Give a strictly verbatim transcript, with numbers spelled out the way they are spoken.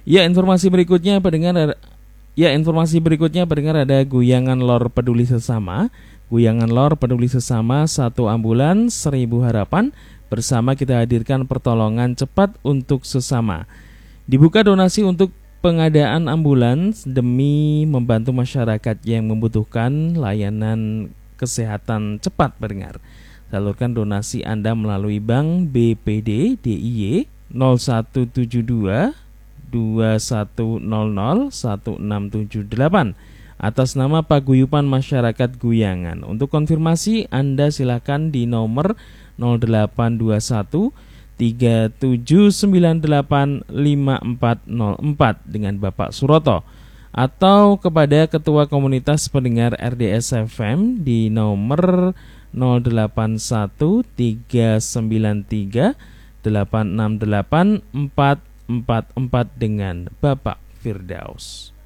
Ya, informasi berikutnya pendengar Ya, informasi berikutnya pendengar ada Guyangan Lor Peduli Sesama. Guyangan Lor Peduli Sesama, satu ambulans seribu harapan. Bersama kita hadirkan pertolongan cepat untuk sesama. Dibuka donasi untuk pengadaan ambulans demi membantu masyarakat yang membutuhkan layanan kesehatan cepat pendengar. Salurkan donasi Anda melalui Bank B P D D I Y nol satu tujuh dua dua satu nol nol satu enam tujuh delapan atas nama Paguyuban Masyarakat Guyangan. Untuk konfirmasi Anda silakan di nomor nol delapan dua satu tiga tujuh sembilan delapan lima empat nol empat dengan Bapak Suroto, atau kepada Ketua Komunitas Pendengar R D S F M di nomor nol delapan satu tiga sembilan tiga delapan enam delapan empat empat empat dengan Bapak Firdaus.